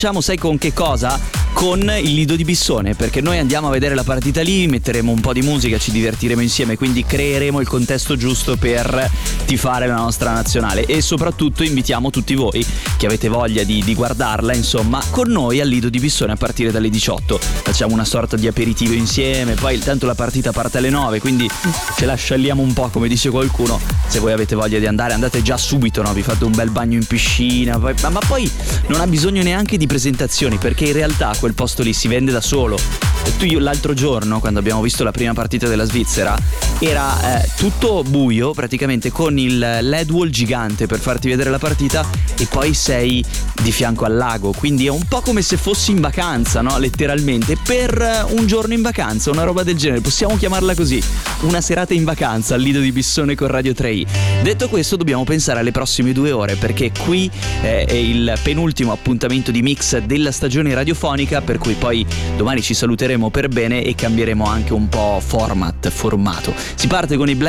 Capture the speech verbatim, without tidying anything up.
Facciamo, sai con che cosa? Con il Lido di Bissone, perché noi andiamo a vedere la partita lì, metteremo un po' di musica, ci divertiremo insieme, quindi creeremo il contesto giusto per tifare la nostra nazionale e soprattutto invitiamo tutti voi che avete voglia di, di guardarla, insomma, con noi al Lido di Bissone a partire dalle diciotto. Facciamo una sorta di aperitivo insieme, poi tanto la partita parte alle nove, quindi ce la scialliamo un po', come dice qualcuno. Se voi avete voglia di andare, andate già subito, no? Vi fate un bel bagno in piscina, poi, ma, ma poi non ha bisogno neanche di presentazioni, perché in realtà quel posto lì si vende da solo. E tu, io l'altro giorno, quando abbiamo visto la prima partita della Svizzera, era eh, tutto buio praticamente, con il L E D wall gigante per farti vedere la partita, e poi sei di fianco al lago, quindi è un po' come se fossi in vacanza, no? Letteralmente, per un giorno in vacanza, una roba del genere, possiamo chiamarla così, una serata in vacanza al Lido di Bissone con Radio tre i. Detto questo, dobbiamo pensare alle prossime due ore, perché qui eh, è il penultimo appuntamento di mix della stagione radiofonica, per cui poi domani ci saluteremo per bene e cambieremo anche un po' format, formato. Si parte con i Black